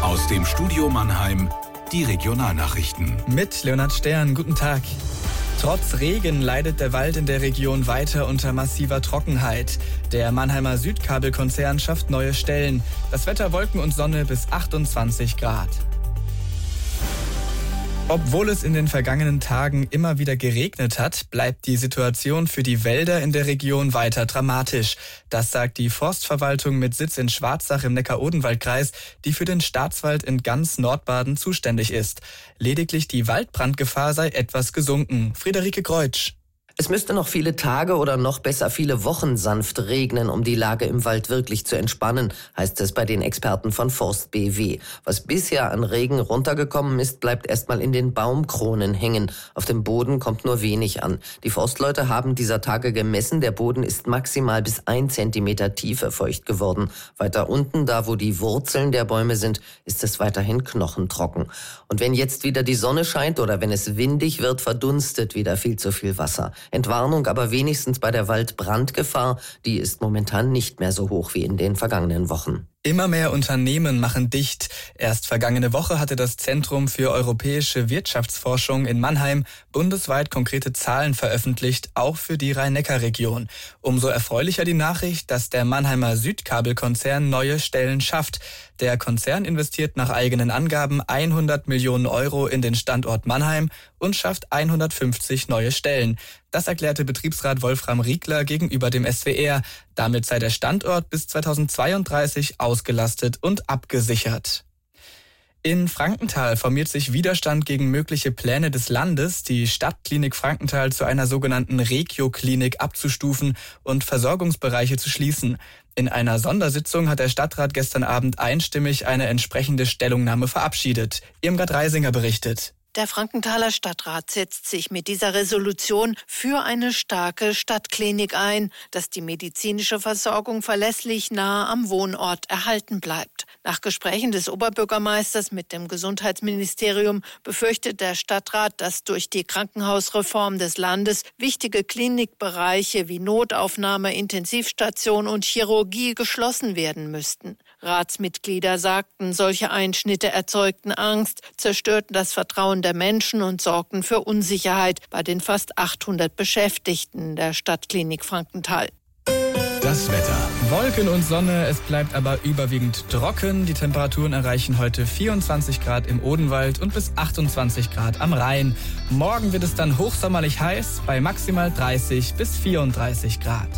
Aus dem Studio Mannheim, die Regionalnachrichten. Mit Leonhard Stern, guten Tag. Trotz Regen leidet der Wald in der Region weiter unter massiver Trockenheit. Der Mannheimer Südkabelkonzern schafft neue Stellen. Das Wetter Wolken und Sonne bis 28 Grad. Obwohl es in den vergangenen Tagen immer wieder geregnet hat, bleibt die Situation für die Wälder in der Region weiter dramatisch. Das sagt die Forstverwaltung mit Sitz in Schwarzach im Neckar-Odenwald-Kreis, die für den Staatswald in ganz Nordbaden zuständig ist. Lediglich die Waldbrandgefahr sei etwas gesunken. Friederike Kreutsch. Es müsste noch viele Tage oder noch besser viele Wochen sanft regnen, um die Lage im Wald wirklich zu entspannen, heißt es bei den Experten von Forst BW. Was bisher an Regen runtergekommen ist, bleibt erstmal in den Baumkronen hängen. Auf dem Boden kommt nur wenig an. Die Forstleute haben dieser Tage gemessen, der Boden ist maximal bis 1 Zentimeter Tiefe feucht geworden. Weiter unten, da wo die Wurzeln der Bäume sind, ist es weiterhin knochentrocken. Und wenn jetzt wieder die Sonne scheint oder wenn es windig wird, verdunstet wieder viel zu viel Wasser. Entwarnung aber wenigstens bei der Waldbrandgefahr, die ist momentan nicht mehr so hoch wie in den vergangenen Wochen. Immer mehr Unternehmen machen dicht. Erst vergangene Woche hatte das Zentrum für europäische Wirtschaftsforschung in Mannheim bundesweit konkrete Zahlen veröffentlicht, auch für die Rhein-Neckar-Region. Umso erfreulicher die Nachricht, dass der Mannheimer Südkabelkonzern neue Stellen schafft. Der Konzern investiert nach eigenen Angaben 100 Millionen Euro in den Standort Mannheim und schafft 150 neue Stellen. Das erklärte Betriebsrat Wolfram Riegler gegenüber dem SWR. Damit sei der Standort bis 2032 ausgelastet und abgesichert. In Frankenthal formiert sich Widerstand gegen mögliche Pläne des Landes, die Stadtklinik Frankenthal zu einer sogenannten Regio-Klinik abzustufen und Versorgungsbereiche zu schließen. In einer Sondersitzung hat der Stadtrat gestern Abend einstimmig eine entsprechende Stellungnahme verabschiedet. Irmgard Reisinger berichtet. Der Frankenthaler Stadtrat setzt sich mit dieser Resolution für eine starke Stadtklinik ein, dass die medizinische Versorgung verlässlich nahe am Wohnort erhalten bleibt. Nach Gesprächen des Oberbürgermeisters mit dem Gesundheitsministerium befürchtet der Stadtrat, dass durch die Krankenhausreform des Landes wichtige Klinikbereiche wie Notaufnahme, Intensivstation und Chirurgie geschlossen werden müssten. Ratsmitglieder sagten, solche Einschnitte erzeugten Angst, zerstörten das Vertrauen der Menschen und sorgten für Unsicherheit bei den fast 800 Beschäftigten der Stadtklinik Frankenthal. Das Wetter. Wolken und Sonne, es bleibt aber überwiegend trocken. Die Temperaturen erreichen heute 24 Grad im Odenwald und bis 28 Grad am Rhein. Morgen wird es dann hochsommerlich heiß bei maximal 30 bis 34 Grad.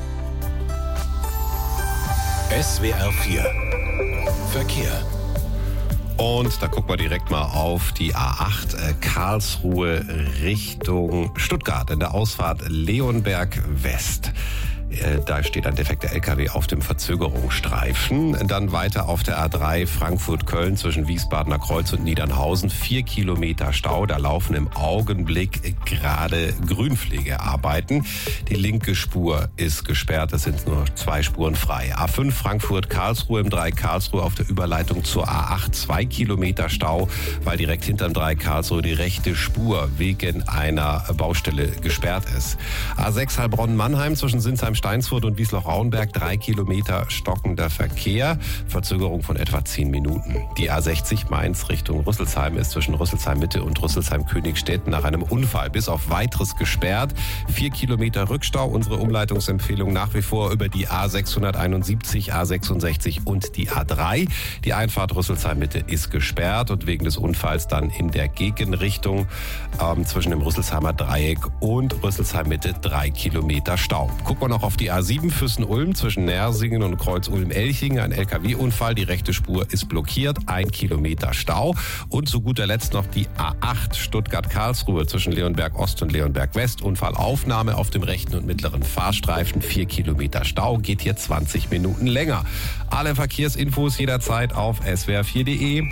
SWR 4 Verkehr. Und da gucken wir direkt mal auf die A8 Karlsruhe Richtung Stuttgart in der Ausfahrt Leonberg West. Da steht ein defekter LKW auf dem Verzögerungsstreifen. Dann weiter auf der A3 Frankfurt-Köln zwischen Wiesbadener Kreuz und Niedernhausen. 4 Kilometer Stau. Da laufen im Augenblick gerade Grünpflegearbeiten. Die linke Spur ist gesperrt. Es sind nur 2 Spuren frei. A5 Frankfurt-Karlsruhe im Dreieck Karlsruhe auf der Überleitung zur A8. 2 Kilometer Stau, weil direkt hinterm Dreieck Karlsruhe die rechte Spur wegen einer Baustelle gesperrt ist. A6 Heilbronn-Mannheim zwischen Sinsheim-Steinsfurt und Wiesloch-Rauenberg 3 Kilometer stockender Verkehr, Verzögerung von etwa 10 Minuten. Die A60 Mainz Richtung Rüsselsheim ist zwischen Rüsselsheim-Mitte und Rüsselsheim-Königstetten nach einem Unfall bis auf Weiteres gesperrt. 4 Kilometer Rückstau, unsere Umleitungsempfehlung nach wie vor über die A671, A66 und die A3. Die Einfahrt Rüsselsheim-Mitte ist gesperrt und wegen des Unfalls dann in der Gegenrichtung zwischen dem Rüsselsheimer Dreieck und Rüsselsheim-Mitte 3 Kilometer Stau. Gucken wir noch auf die A7 Füssen-Ulm zwischen Nersingen und Kreuz-Ulm-Elchingen. Ein LKW-Unfall, die rechte Spur ist blockiert, 1 Kilometer Stau. Und zu guter Letzt noch die A8 Stuttgart-Karlsruhe zwischen Leonberg Ost und Leonberg West. Unfallaufnahme auf dem rechten und mittleren Fahrstreifen, 4 Kilometer Stau, geht hier 20 Minuten länger. Alle Verkehrsinfos jederzeit auf swr4.de.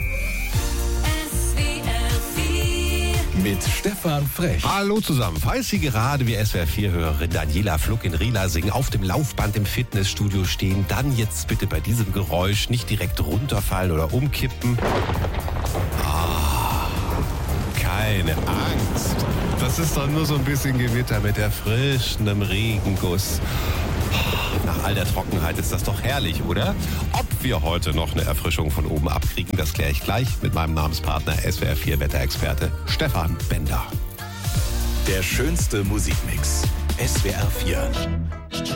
Mit Stefan Frech. Hallo zusammen. Falls Sie gerade wie SWR4-Hörerin Daniela Fluck in Rielersing auf dem Laufband im Fitnessstudio stehen, dann jetzt bitte bei diesem Geräusch nicht direkt runterfallen oder umkippen. Keine Angst. Das ist doch nur so ein bisschen Gewitter mit erfrischendem Regenguss. Nach all der Trockenheit ist das doch herrlich, oder? Ob ob wir heute noch eine Erfrischung von oben abkriegen, das kläre ich gleich mit meinem Namenspartner SWR 4 Wetterexperte Stefan Bender. Der schönste Musikmix. SWR 4.